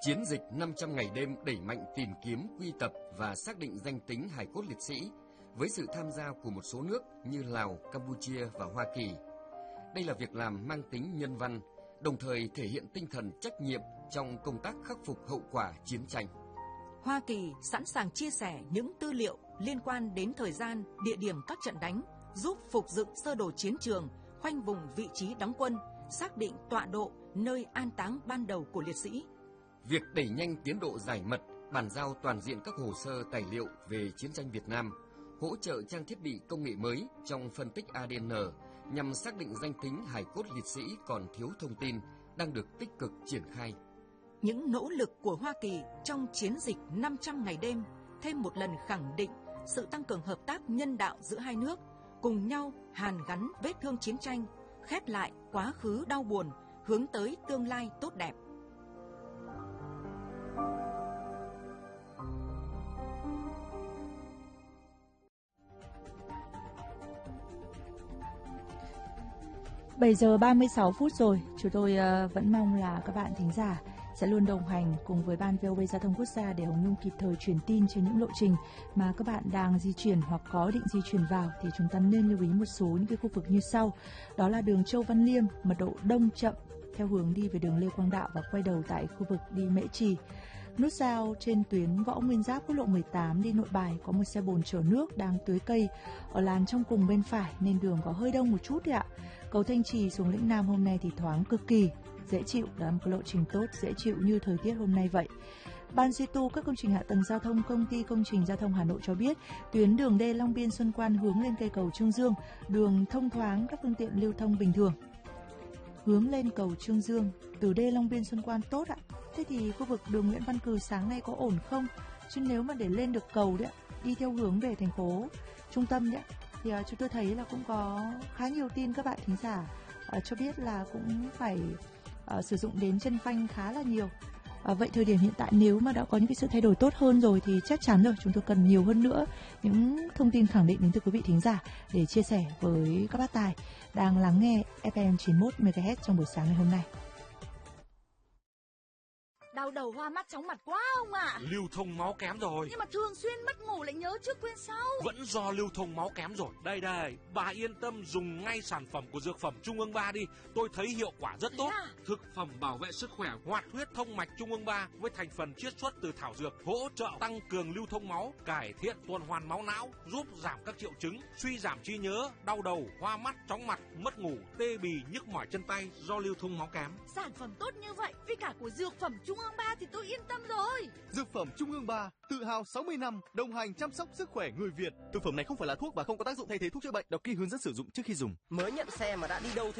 Chiến dịch 500 ngày đêm đẩy mạnh tìm kiếm, quy tập và xác định danh tính hài cốt liệt sĩ với sự tham gia của một số nước như Lào, Campuchia và Hoa Kỳ. Đây là việc làm mang tính nhân văn, đồng thời thể hiện tinh thần trách nhiệm trong công tác khắc phục hậu quả chiến tranh. Hoa Kỳ sẵn sàng chia sẻ những tư liệu liên quan đến thời gian, địa điểm các trận đánh, giúp phục dựng sơ đồ chiến trường, khoanh vùng vị trí đóng quân, xác định tọa độ, nơi an táng ban đầu của liệt sĩ. Việc đẩy nhanh tiến độ giải mật, bàn giao toàn diện các hồ sơ tài liệu về chiến tranh Việt Nam, hỗ trợ trang thiết bị công nghệ mới trong phân tích ADN nhằm xác định danh tính hài cốt liệt sĩ còn thiếu thông tin đang được tích cực triển khai. Những nỗ lực của Hoa Kỳ trong chiến dịch 500 ngày đêm thêm một lần khẳng định sự tăng cường hợp tác nhân đạo giữa hai nước, cùng nhau hàn gắn vết thương chiến tranh, khép lại quá khứ đau buồn, hướng tới tương lai tốt đẹp. Bảy giờ 36 phút rồi, chúng tôi vẫn mong là các bạn thính giả sẽ luôn đồng hành cùng với Ban VOV Giao thông Quốc gia để Hồng Nhung kịp thời truyền tin trên những lộ trình mà các bạn đang di chuyển hoặc có định di chuyển vào. Thì chúng ta nên lưu ý một số những cái khu vực như sau. Đó là đường Châu Văn Liêm, mật độ đông chậm theo hướng đi về đường Lê Quang Đạo và quay đầu tại khu vực đi Mễ Trì. Nút giao trên tuyến Võ Nguyên Giáp quốc lộ 18 đi Nội Bài có một xe bồn chở nước đang tưới cây ở làn trong cùng bên phải nên đường có hơi đông một chút đấy ạ. Cầu Thanh Trì xuống Lĩnh Nam hôm nay thì thoáng cực kỳ, dễ chịu, đó là một cái lộ trình tốt, dễ chịu như thời tiết hôm nay vậy. Ban duy tu các công trình hạ tầng giao thông Công ty Công trình Giao thông Hà Nội cho biết tuyến đường D Long Biên Xuân Quan hướng lên cây cầu Trương Dương, đường thông thoáng, các phương tiện lưu thông bình thường. Hướng lên cầu Trương Dương từ D Long Biên Xuân Quan tốt ạ. Thế thì khu vực đường Nguyễn Văn Cừ sáng nay có ổn không? Chứ nếu mà để lên được cầu đấy, đi theo hướng về thành phố trung tâm đấy, thì chúng tôi thấy là cũng có khá nhiều tin các bạn thính giả cho biết là cũng phải sử dụng đến chân phanh khá là nhiều. Vậy thời điểm hiện tại nếu mà đã có những cái sự thay đổi tốt hơn rồi thì chắc chắn rồi chúng tôi cần nhiều hơn nữa những thông tin khẳng định đến từ quý vị thính giả để chia sẻ với các bác tài đang lắng nghe FM 91 MHz trong buổi sáng ngày hôm nay. Đau đầu hoa mắt chóng mặt quá ông ạ. Lưu thông máu kém rồi. Nhưng mà thường xuyên mất ngủ lại nhớ trước quên sau. Vẫn do lưu thông máu kém rồi. Đây, bà yên tâm dùng ngay sản phẩm của Dược phẩm Trung ương 3 đi. Tôi thấy hiệu quả rất tốt. Thực phẩm bảo vệ sức khỏe hoạt huyết thông mạch Trung ương 3 với thành phần chiết xuất từ thảo dược, hỗ trợ tăng cường lưu thông máu, cải thiện tuần hoàn máu não, giúp giảm các triệu chứng suy giảm trí nhớ, đau đầu, hoa mắt, chóng mặt, mất ngủ, tê bì, nhức mỏi chân tay do lưu thông máu kém. Sản phẩm tốt như vậy với cả của Dược phẩm Trung ương 3 thì tôi yên tâm rồi. Dược phẩm Trung ương 3 tự hào 60 năm đồng hành chăm sóc sức khỏe người Việt. Thực phẩm này không phải là thuốc và không có tác dụng thay thế thuốc chữa bệnh. Đọc kỹ hướng dẫn sử dụng trước khi dùng. Mới nhận xe mà đã đi đâu thế?